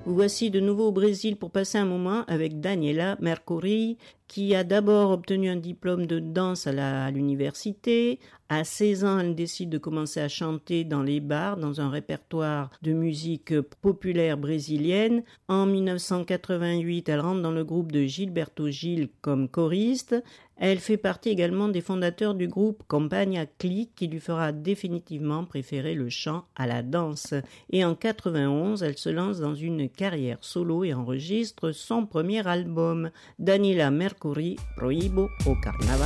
Vous voici de nouveau au Brésil pour passer un moment avec Daniela Mercury, qui a d'abord obtenu un diplôme de danse à l'université. À 16 ans, elle décide de commencer à chanter dans les bars, dans un répertoire de musique populaire brésilienne. En 1988, elle rentre dans le groupe de Gilberto Gil comme choriste. Elle fait partie également des fondateurs du groupe Companhia Clique, qui lui fera définitivement préférer le chant à la danse. Et en 91, elle se lance dans une carrière solo et enregistre son premier album. Daniela Mercury, Prohibo o Carnaval.